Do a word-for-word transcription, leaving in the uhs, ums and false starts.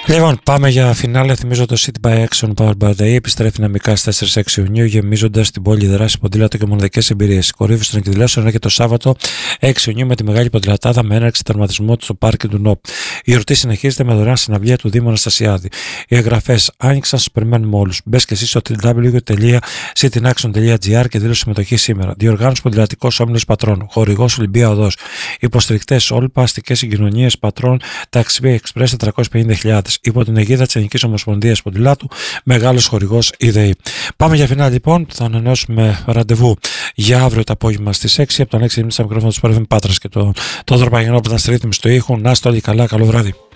Λοιπόν, πάμε για φινάλε. Θυμίζω το City by Action Powered by Day επιστρέφει δυναμικά στις τέσσερις έξι Ιουνίου, γεμίζοντας την πόλη δράση ποδήλατο και μοναδικές εμπειρίες. Η κορύφωση των εκδηλώσεων είναι και το Σάββατο έξι Ιουνίου με τη μεγάλη ποδηλατάδα με έναρξη τερματισμό στο πάρκινγκ του ΝΟΠ. Η εορτή συνεχίζεται με δωρεάν συναυλία του Δήμου Αναστασιάδη. Οι εγγραφές άνοιξαν, σας περιμένουμε όλους. Μπες και εσείς στο double-u double-u double-u τελεία citynaction τελεία gr και δήλωση συμμετοχή σήμερα. Διοργάνωση Ποδηλατικός Όμιλος Πατρών. Χορηγός Ολυμπία Οδός. Υποστηρικτές Όλπα, αστικές συγκοινωνίες Πατρών, Taxi Express τετρακόσιες πενήντα χιλιάδες. Υπό την αιγίδα της Ελληνικής Ομοσπονδίας Ποδηλάτου, μεγάλος χορηγός η ΔΕΗ. Πάμε για φινάλε λοιπόν. Θα ανανεώσουμε ραντεβού για αύριο το απόγευμα στις έξι. Από τον έξι στα μικρόφωνα του Σπορεφ Πάτρας και τον Τόδωρο Παγιανόπουλο που ήταν στη ρύθμιση του ήχου. Να είστε όλοι καλά, καλό βράδυ.